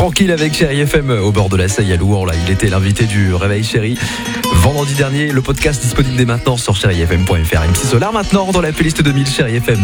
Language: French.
tranquille avec Chéri FM au bord de la Seille à Louan. Là, il était l'invité du Réveil Chéri. Vendredi dernier, le podcast disponible dès maintenant sur chérifm.fr. MC Solar maintenant dans la playlist 2000 Chéri FM.